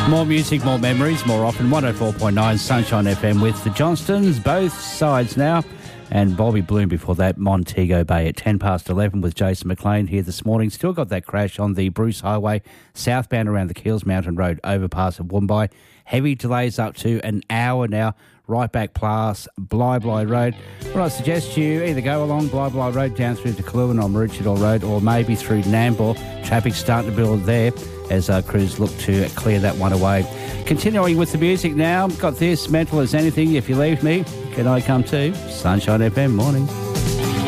More music, more memories, more often. 104.9 Sunshine FM with the Johnstons, both sides now. And Bobby Bloom before that, Montego Bay at 10 past 11 with Jason McLean here this morning. Still got that crash on the Bruce Highway, southbound around the Keels Mountain Road overpass at Woombye. Heavy delays up to an hour now. Right back past Bly Road. Well, I suggest you either go along Bly Road down through to Kaluan on Maroochydore Road or maybe through Nambour. Traffic's starting to build there as crews look to clear that one away. Continuing with the music now, got this, Mental as Anything, If You Leave Me, Can I Come Too? Sunshine FM, morning.